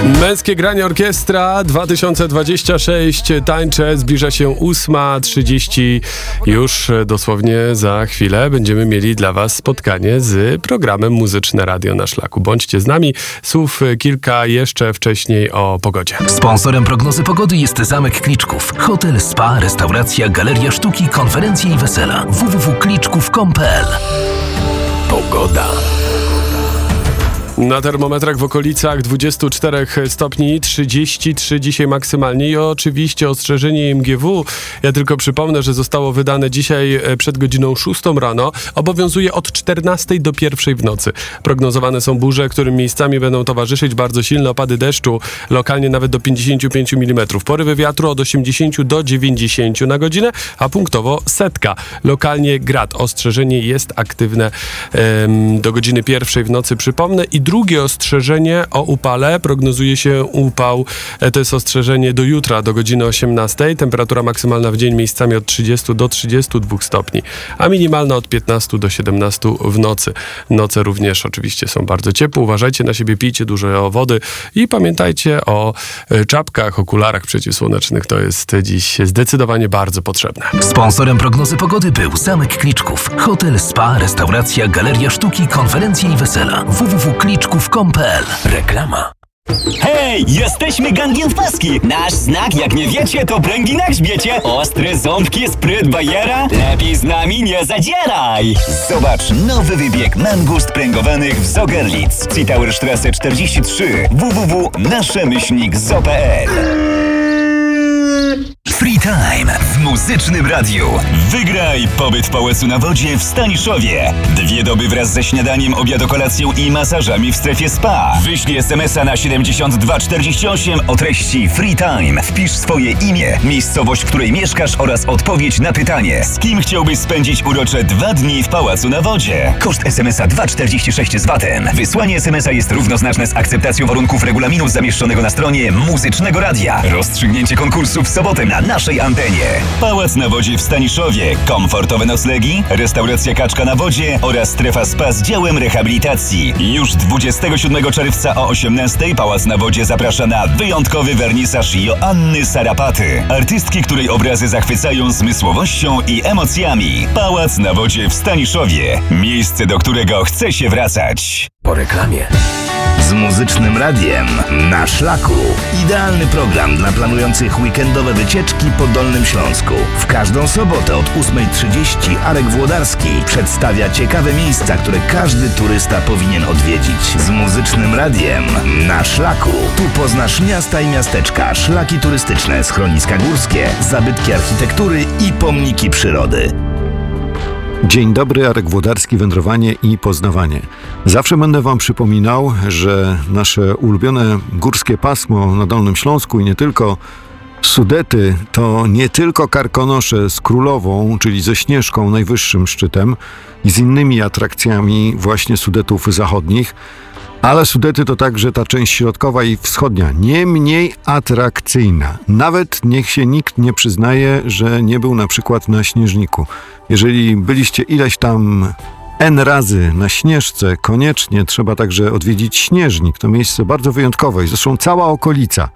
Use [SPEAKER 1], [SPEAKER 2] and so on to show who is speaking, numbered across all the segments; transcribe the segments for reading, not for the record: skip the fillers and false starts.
[SPEAKER 1] Męskie granie orkiestra 2026. Tańczę, zbliża się 8:30. Już dosłownie za chwilę będziemy mieli dla was spotkanie z programem Muzyczne Radio na Szlaku. Bądźcie z nami. Słów kilka jeszcze wcześniej o pogodzie.
[SPEAKER 2] Sponsorem prognozy pogody jest Zamek Kliczków. Hotel, spa, restauracja, galeria sztuki, konferencje i wesela. www.kliczków.pl. Pogoda.
[SPEAKER 1] Na termometrach w okolicach 24 stopni, 33 dzisiaj maksymalnie i oczywiście ostrzeżenie MGW. Ja tylko przypomnę, że zostało wydane dzisiaj przed godziną 6 rano. Obowiązuje od 14 do 1 w nocy. Prognozowane są burze, którym miejscami będą towarzyszyć bardzo silne opady deszczu, lokalnie nawet do 55 mm. Porywy wiatru od 80 do 90 na godzinę, a punktowo 100. Lokalnie grad. Ostrzeżenie jest aktywne do godziny 1 w nocy, przypomnę. I drugie ostrzeżenie o upale. Prognozuje się upał. To jest ostrzeżenie do jutra, do godziny 18. Temperatura maksymalna w dzień miejscami od 30 do 32 stopni, a minimalna od 15 do 17 w nocy. Noce również oczywiście są bardzo ciepłe. Uważajcie na siebie, pijcie dużo wody i pamiętajcie o czapkach, okularach przeciwsłonecznych. To jest dziś zdecydowanie bardzo potrzebne.
[SPEAKER 2] Sponsorem prognozy pogody był Zamek Kliczków. Hotel, spa, restauracja, galeria sztuki, konferencje i wesela. www.kliczków.pl. Reklama.
[SPEAKER 3] Hej, jesteśmy Gangiem w paski! Nasz znak, jak nie wiecie, to pręgi na grzbiecie. Ostre ząbki, spryt bajera. Lepiej z nami nie zadzieraj!
[SPEAKER 4] Zobacz nowy wybieg mangust pręgowanych w Zogerlitz. Zietauerstrasse 43 www.nasze-zo.pl. Free Time w Muzycznym Radiu. Wygraj pobyt Pałacu na Wodzie w Staniszowie. 2 doby wraz ze śniadaniem, obiadokolacją i masażami w strefie spa. Wyślij SMS-a na 7248 o treści Free Time. Wpisz swoje imię, miejscowość, w której mieszkasz oraz odpowiedź na pytanie: z kim chciałbyś spędzić urocze 2 dni w Pałacu na Wodzie? Koszt SMS-a 2,46 z VAT-em. Wysłanie SMS-a jest równoznaczne z akceptacją warunków regulaminu zamieszczonego na stronie Muzycznego Radia. Rozstrzygnięcie konkursu w sobotę na naszej antenie. Pałac na Wodzie w Staniszowie, komfortowe noclegi, restauracja Kaczka na Wodzie oraz strefa spa z działem rehabilitacji. Już 27 czerwca o 18:00 Pałac na Wodzie zaprasza na wyjątkowy wernisaż Joanny Sarapaty, artystki, której obrazy zachwycają zmysłowością i emocjami. Pałac na Wodzie w Staniszowie. Miejsce, do którego chce się wracać.
[SPEAKER 2] Po reklamie.
[SPEAKER 5] Z Muzycznym Radiem na Szlaku. Idealny program dla planujących weekendowe wycieczki po Dolnym Śląsku. W każdą sobotę od 8:30 Arek Włodarski przedstawia ciekawe miejsca, które każdy turysta powinien odwiedzić. Z Muzycznym Radiem na Szlaku. Tu poznasz miasta i miasteczka, szlaki turystyczne, schroniska górskie, zabytki architektury i pomniki przyrody.
[SPEAKER 6] Dzień dobry, Arek Włodarski, wędrowanie i poznawanie. Zawsze będę wam przypominał, że nasze ulubione górskie pasmo na Dolnym Śląsku i nie tylko, Sudety, to nie tylko Karkonosze z Królową, czyli ze Śnieżką, najwyższym szczytem, i z innymi atrakcjami właśnie Sudetów zachodnich, ale Sudety to także ta część środkowa i wschodnia, nie mniej atrakcyjna. Nawet niech się nikt nie przyznaje, że nie był na przykład na Śnieżniku. Jeżeli byliście ileś tam N razy na Śnieżce, koniecznie trzeba także odwiedzić Śnieżnik. To miejsce bardzo wyjątkowe i zresztą cała okolica.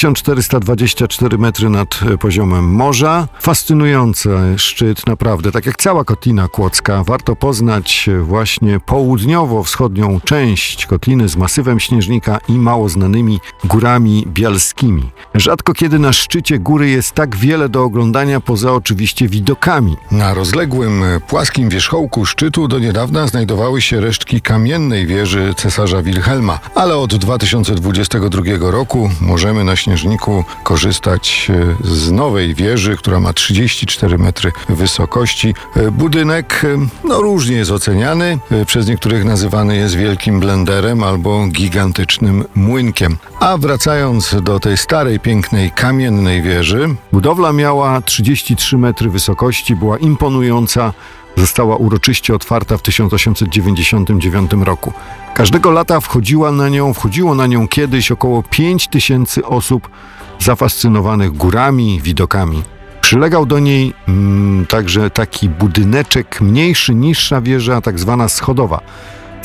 [SPEAKER 6] 1424 metry nad poziomem morza. Fascynujący szczyt, naprawdę. Tak jak cała Kotlina Kłodzka, warto poznać właśnie południowo-wschodnią część kotliny z masywem Śnieżnika i mało znanymi górami bialskimi. Rzadko kiedy na szczycie góry jest tak wiele do oglądania, poza oczywiście widokami.
[SPEAKER 7] Na rozległym, płaskim wierzchołku szczytu do niedawna znajdowały się resztki kamiennej wieży cesarza Wilhelma, ale od 2022 roku możemy na Śnieżniku korzystać z nowej wieży, która ma 34 metry wysokości. Budynek różnie jest oceniany. Przez niektórych nazywany jest wielkim blenderem albo gigantycznym młynkiem. A wracając do tej starej, pięknej, kamiennej wieży.
[SPEAKER 6] Budowla miała 33 metry wysokości, była imponująca. Została uroczyście otwarta w 1899 roku. Każdego lata wchodziło na nią kiedyś około 5000 osób zafascynowanych górami, widokami. Przylegał do niej także taki budyneczek mniejszy, niższa wieża, tak zwana schodowa.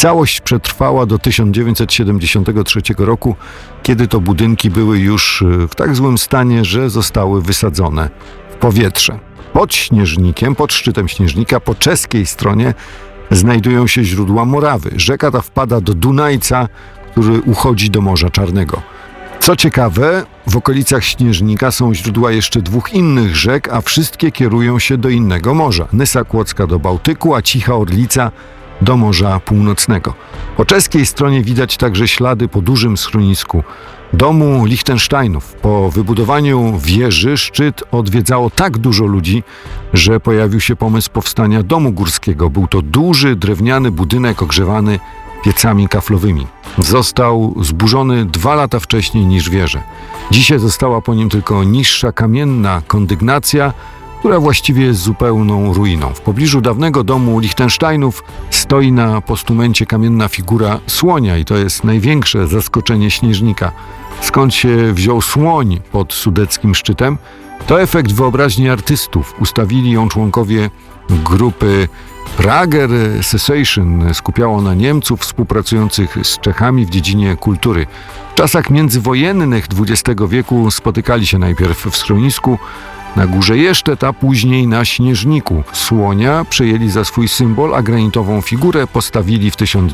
[SPEAKER 6] Całość przetrwała do 1973 roku, kiedy to budynki były już w tak złym stanie, że zostały wysadzone w powietrze. Pod Śnieżnikiem, pod szczytem Śnieżnika, po czeskiej stronie znajdują się źródła Morawy. Rzeka ta wpada do Dunajca, który uchodzi do Morza Czarnego. Co ciekawe, w okolicach Śnieżnika są źródła jeszcze 2 innych rzek, a wszystkie kierują się do innego morza. Nysa Kłodzka do Bałtyku, a Cicha Orlica do Morza Północnego. Po czeskiej stronie widać także ślady po dużym schronisku domu Lichtensteinów. Po wybudowaniu wieży szczyt odwiedzało tak dużo ludzi, że pojawił się pomysł powstania domu górskiego. Był to duży, drewniany budynek ogrzewany piecami kaflowymi. Został zburzony 2 lata wcześniej niż wieże. Dzisiaj została po nim tylko niższa kamienna kondygnacja, która właściwie jest zupełną ruiną. W pobliżu dawnego domu Lichtensteinów stoi na postumencie kamienna figura słonia i to jest największe zaskoczenie Śnieżnika. Skąd się wziął słoń pod sudeckim szczytem? To efekt wyobraźni artystów. Ustawili ją członkowie grupy Prager Secession. Skupiało na Niemców współpracujących z Czechami w dziedzinie kultury. W czasach międzywojennych XX wieku spotykali się najpierw w schronisku na Górze Jesztet, a później na Śnieżniku. Słonia przejęli za swój symbol, a granitową figurę postawili w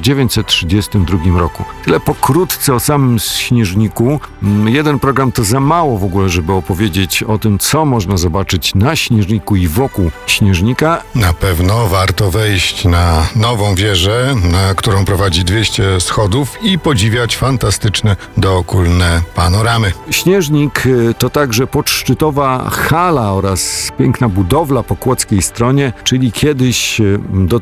[SPEAKER 6] 1932 roku. Tyle pokrótce o samym Śnieżniku. Jeden program to za mało w ogóle, żeby opowiedzieć o tym, co można zobaczyć na Śnieżniku i wokół Śnieżnika.
[SPEAKER 7] Na pewno warto wejść na nową wieżę, na którą prowadzi 200 schodów i podziwiać fantastyczne dookulne panoramy.
[SPEAKER 6] Śnieżnik to także podszczytowa hala oraz piękna budowla po kłodzkiej stronie, czyli kiedyś do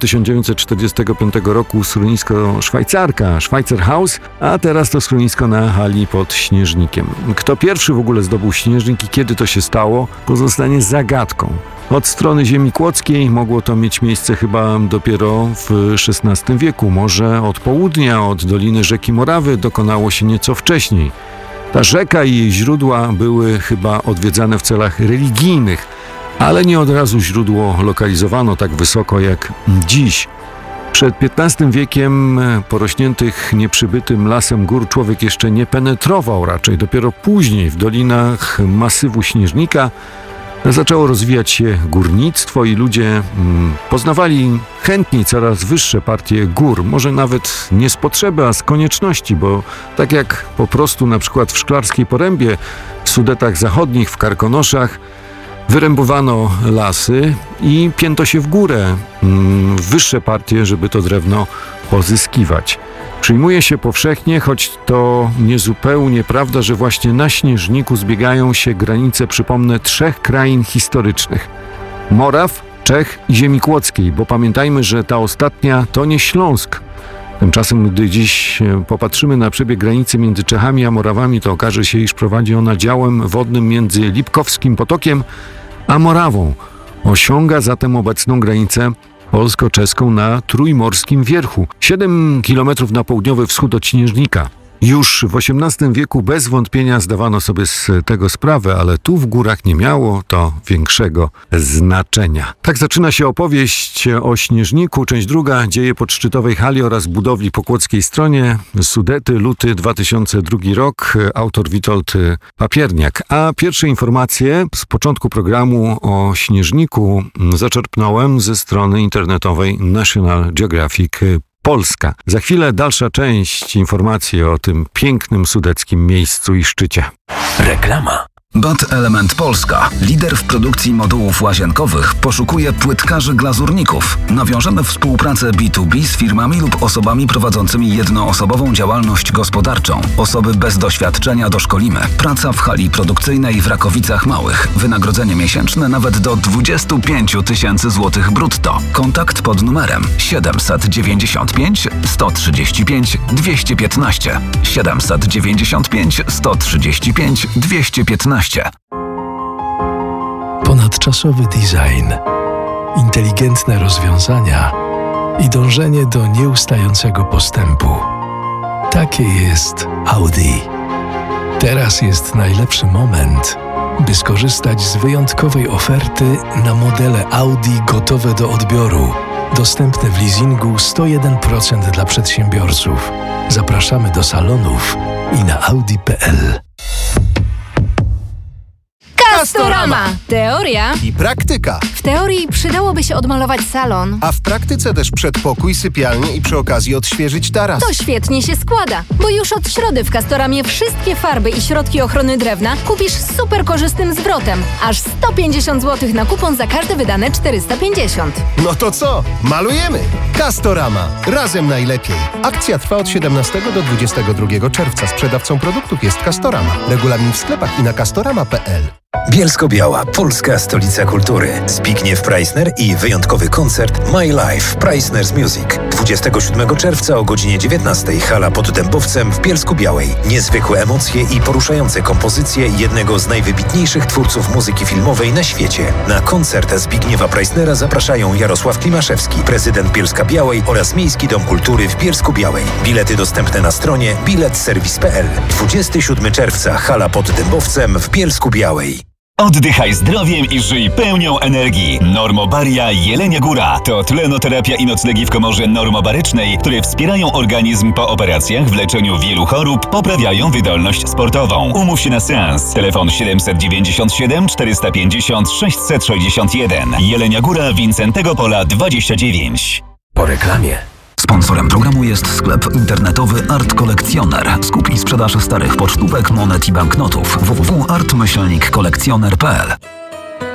[SPEAKER 6] 1945 roku schronisko Szwajcarka, Schweizerhaus, a teraz to schronisko na hali pod Śnieżnikiem. Kto pierwszy w ogóle zdobył Śnieżnik i kiedy to się stało, pozostanie zagadką. Od strony ziemi kłodzkiej mogło to mieć miejsce chyba dopiero w XVI wieku. Może od południa, od doliny rzeki Morawy dokonało się nieco wcześniej. Ta rzeka i jej źródła były chyba odwiedzane w celach religijnych, ale nie od razu źródło lokalizowano tak wysoko jak dziś. Przed XV wiekiem porośniętych nieprzybytym lasem gór człowiek jeszcze nie penetrował raczej. Dopiero później w dolinach masywu Śnieżnika zaczęło rozwijać się górnictwo i ludzie poznawali chętniej coraz wyższe partie gór. Może nawet nie z potrzeby, a z konieczności, bo tak jak po prostu na przykład w Szklarskiej Porębie, w Sudetach Zachodnich, w Karkonoszach wyrębowano lasy i pięto się w górę w wyższe partie, żeby to drewno pozyskiwać. Przyjmuje się powszechnie, choć to niezupełnie prawda, że właśnie na Śnieżniku zbiegają się granice, przypomnę, 3 krain historycznych. Moraw, Czech i ziemi kłodzkiej, bo pamiętajmy, że ta ostatnia to nie Śląsk. Tymczasem, gdy dziś popatrzymy na przebieg granicy między Czechami a Morawami, to okaże się, iż prowadzi ona działem wodnym między Lipkowskim Potokiem a Morawą. Osiąga zatem obecną granicę polsko-czeską na Trójmorskim Wierchu, 7 kilometrów na południowy wschód od Śnieżnika. Już w XVIII wieku bez wątpienia zdawano sobie z tego sprawę, ale tu w górach nie miało to większego znaczenia. Tak zaczyna się opowieść o Śnieżniku, część druga, dzieje podszczytowej hali oraz budowli po kłodzkiej stronie. Sudety, luty 2002 rok, autor Witold Papierniak. A pierwsze informacje z początku programu o Śnieżniku zaczerpnąłem ze strony internetowej National Geographic Polska. Za chwilę dalsza część informacji o tym pięknym sudeckim miejscu i szczycie.
[SPEAKER 2] Reklama.
[SPEAKER 8] BAT Element Polska, lider w produkcji modułów łazienkowych, poszukuje płytkarzy glazurników. Nawiążemy współpracę B2B z firmami lub osobami prowadzącymi jednoosobową działalność gospodarczą. Osoby bez doświadczenia doszkolimy. Praca w hali produkcyjnej w Rakowicach Małych. Wynagrodzenie miesięczne nawet do 25 000 złotych brutto. Kontakt pod numerem 795 135 215. 795 135 215.
[SPEAKER 9] Ponadczasowy design, inteligentne rozwiązania i dążenie do nieustającego postępu. Takie jest Audi. Teraz jest najlepszy moment, by skorzystać z wyjątkowej oferty na modele Audi gotowe do odbioru Dostępne w leasingu 101% dla przedsiębiorców. Zapraszamy do salonów i na audi.pl.
[SPEAKER 10] Castorama! Teoria.
[SPEAKER 11] I praktyka.
[SPEAKER 10] W teorii przydałoby się odmalować salon.
[SPEAKER 11] A w praktyce też przedpokój, sypialnię i przy okazji odświeżyć taras.
[SPEAKER 10] To świetnie się składa, bo już od środy w Castoramie wszystkie farby i środki ochrony drewna kupisz z super korzystnym zwrotem. Aż 150 zł na kupon za każde wydane 450.
[SPEAKER 11] No to co? Malujemy! Castorama. Razem najlepiej. Akcja trwa od 17 do 22 czerwca. Sprzedawcą produktów jest Castorama. Regulamin w sklepach i na castorama.pl.
[SPEAKER 12] Bielsko-Biała, polska stolica kultury. Zbigniew Preissner i wyjątkowy koncert My Life Preissner's Music. 27 czerwca o godzinie 19 hala pod Dębowcem w Bielsku-Białej. Niezwykłe emocje i poruszające kompozycje jednego z najwybitniejszych twórców muzyki filmowej na świecie. Na koncert Zbigniewa Preissnera zapraszają Jarosław Klimaszewski, prezydent Bielska-Białej oraz Miejski Dom Kultury w Bielsku-Białej. Bilety dostępne na stronie biletserwis.pl. 27 czerwca hala pod Dębowcem w Bielsku-Białej.
[SPEAKER 4] Oddychaj zdrowiem i żyj pełnią energii. Normobaria Jelenia Góra to tlenoterapia i noclegi w komorze normobarycznej, które wspierają organizm po operacjach w leczeniu wielu chorób, poprawiają wydolność sportową. Umów się na seans. Telefon 797 450 661. Jelenia Góra, Wincentego Pola 29.
[SPEAKER 2] Po reklamie.
[SPEAKER 8] Sponsorem programu jest sklep internetowy Art Kolekcjoner. Skup i sprzedaż starych pocztówek, monet i banknotów. www.art-kolekcjoner.pl